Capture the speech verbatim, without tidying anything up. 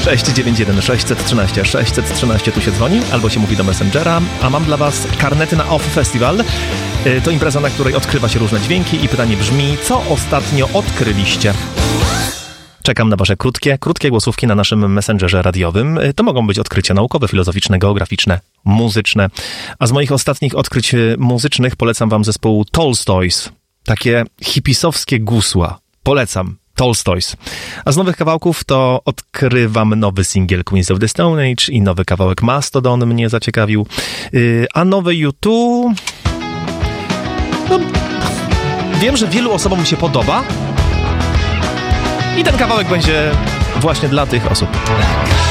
sześć dziewięć jeden sześć jeden trzy sześć jeden trzy tu się dzwoni, albo się mówi do Messengera, a mam dla was karnety na Off Festival. To impreza, na której odkrywa się różne dźwięki i pytanie brzmi, co ostatnio odkryliście? Czekam na wasze krótkie, krótkie głosówki na naszym Messengerze radiowym. To mogą być odkrycia naukowe, filozoficzne, geograficzne, muzyczne. A z moich ostatnich odkryć muzycznych polecam wam zespół Tolstoys. Takie hipisowskie gusła. Polecam. Tolstoys. A z nowych kawałków to odkrywam nowy singiel Queens of the Stone Age i nowy kawałek Mastodon mnie zaciekawił. A nowe U dwa... No, wiem, że wielu osobom się podoba i ten kawałek będzie właśnie dla tych osób.